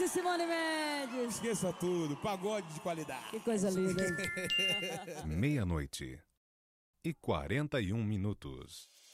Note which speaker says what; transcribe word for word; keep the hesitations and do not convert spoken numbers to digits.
Speaker 1: e Simone Mendes.
Speaker 2: Esqueça tudo, pagode de qualidade.
Speaker 1: Que coisa linda, hein?
Speaker 3: Meia-noite e quarenta e um minutos.